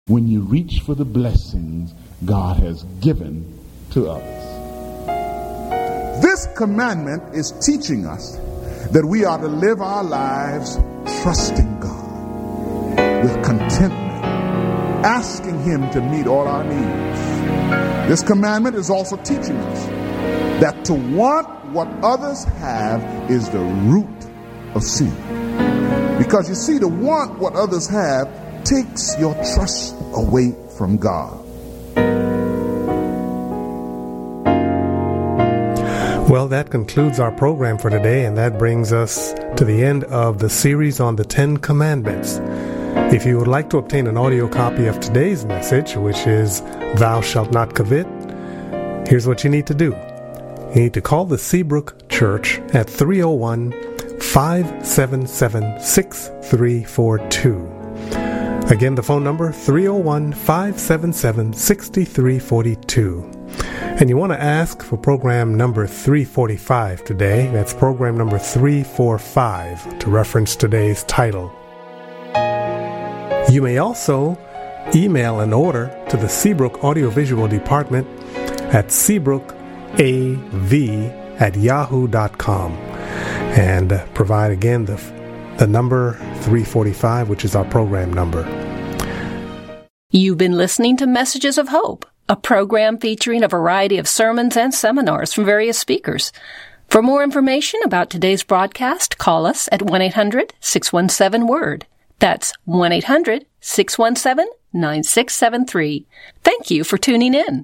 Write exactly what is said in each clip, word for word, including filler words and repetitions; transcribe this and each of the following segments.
when you reach for the blessings God has given to others. This commandment is teaching us that we are to live our lives trusting God with contentment, asking Him to meet all our needs. This commandment is also teaching us that to want what others have is the root of sin. Because you see, to want what others have takes your trust away from God. Well, that concludes our program for today, and that brings us to the end of the series on the Ten Commandments. If you would like to obtain an audio copy of today's message, which is Thou Shalt Not Covet, here's what you need to do. You need to call the Seabrook Church at three oh one, five seven seven, six three four two. Again, the phone number, three oh one, five seven seven, six three four two. And you want to ask for program number three forty-five today. That's program number three forty-five to reference today's title. You may also email an order to the Seabrook Audiovisual Department at seabrookav at yahoo dot com and uh, provide again the, the number three forty-five, which is our program number. You've been listening to Messages of Hope, a program featuring a variety of sermons and seminars from various speakers. For more information about today's broadcast, call us at one eight hundred, six one seven, W O R D. That's one eight hundred, six one seven, nine six seven three. Thank you for tuning in.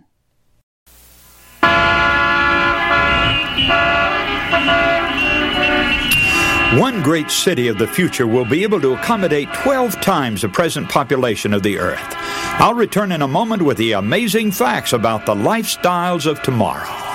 One great city of the future will be able to accommodate twelve times the present population of the earth. I'll return in a moment with the amazing facts about the lifestyles of tomorrow.